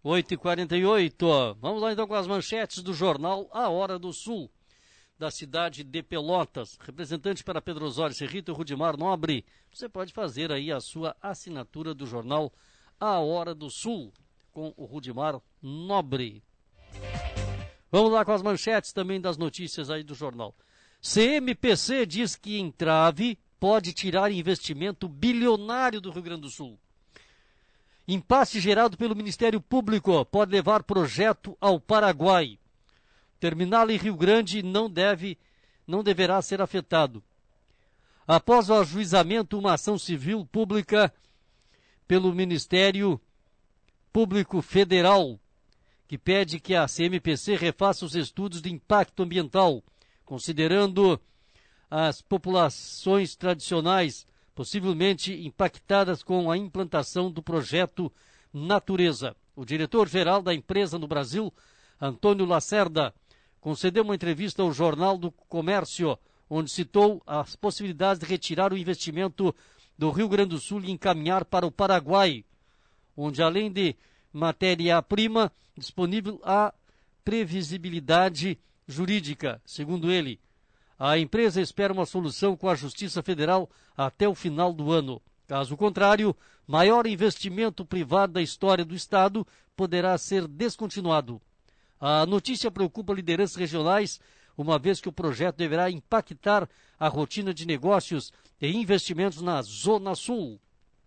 8h48. Vamos lá então com as manchetes do jornal A Hora do Sul, da cidade de Pelotas. Representante para Pedro Osório Cerrito e Rudimar Nobre. Você pode fazer aí a sua assinatura do jornal A Hora do Sul com o Rudimar Nobre. Vamos lá com as manchetes também das notícias aí do jornal. CMPC diz que entrave pode tirar investimento bilionário do Rio Grande do Sul. Impasse gerado pelo Ministério Público pode levar projeto ao Paraguai. Terminal em Rio Grande não deverá ser afetado. Após o ajuizamento, uma ação civil pública pelo Ministério Público Federal, que pede que a CMPC refaça os estudos de impacto ambiental, considerando as populações tradicionais possivelmente impactadas com a implantação do projeto Natureza. O diretor-geral da empresa no Brasil, Antônio Lacerda, concedeu uma entrevista ao Jornal do Comércio, onde citou as possibilidades de retirar o investimento do Rio Grande do Sul e encaminhar para o Paraguai, onde além de matéria-prima disponível há previsibilidade jurídica. Segundo ele, a empresa espera uma solução com a Justiça Federal até o final do ano. Caso contrário, maior investimento privado da história do Estado poderá ser descontinuado. A notícia preocupa lideranças regionais, uma vez que o projeto deverá impactar a rotina de negócios e investimentos na Zona Sul.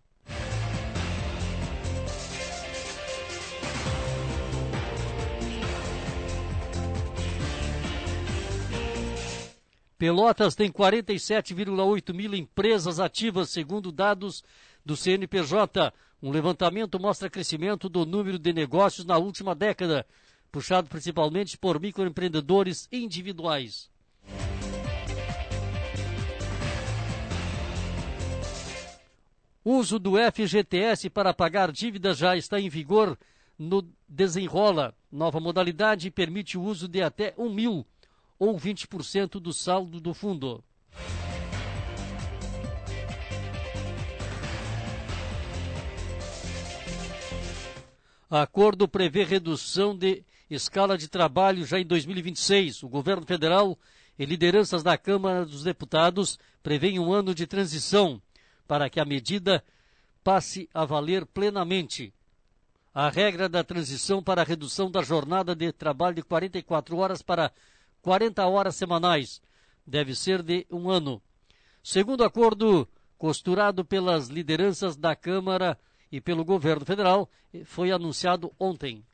Pelotas tem 47,8 mil empresas ativas, segundo dados do CNPJ. Um levantamento mostra crescimento do número de negócios na última década, puxado principalmente por microempreendedores individuais. O uso do FGTS para pagar dívidas já está em vigor no Desenrola. Nova modalidade permite o uso de até 1 mil ou 20% do saldo do fundo. Acordo prevê redução de escala de trabalho já em 2026. O governo federal e lideranças da Câmara dos Deputados prevêem um ano de transição para que a medida passe a valer plenamente. A regra da transição para a redução da jornada de trabalho de 44 horas para 40 horas semanais deve ser de 1 ano. Segundo acordo costurado pelas lideranças da Câmara e pelo governo federal, foi anunciado ontem.